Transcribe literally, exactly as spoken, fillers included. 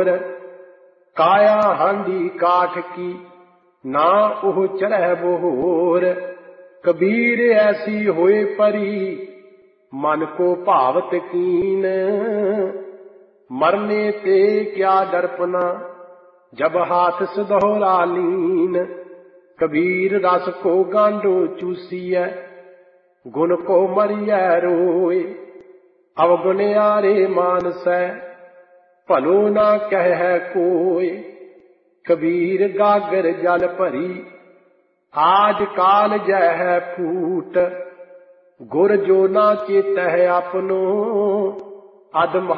मोर। काया हांडी काठ की ना ओह चढ़ै बोर। कबीर ऐसी होए परी मन को भावत कीन। मरने ते क्या डरपना जब हाथ सुधौरा लीन। कबीर रस को गांडो चूसिया गुण को मरिया रोए। अवगुण्यारे मानसै भलो ना कह कोय। कबीर गागर जल भरी आज काल जह फूट। गुर जो ना चेतै अपनो अध